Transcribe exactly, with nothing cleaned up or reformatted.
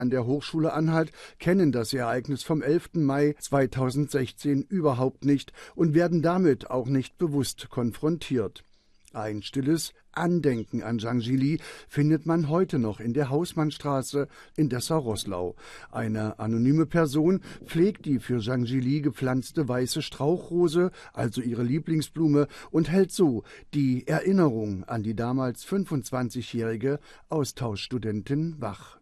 an der Hochschule Anhalt kennen das Ereignis vom elften Mai zweitausendsechzehn überhaupt nicht und werden damit auch nicht bewusst konfrontiert. Ein stilles Andenken an Zhang Jili findet man heute noch in der Hausmannstraße in Dessau-Roßlau. Eine anonyme Person pflegt die für Zhang Jili gepflanzte weiße Strauchrose, also ihre Lieblingsblume, und hält so die Erinnerung an die damals fünfundzwanzigjährige Austauschstudentin wach.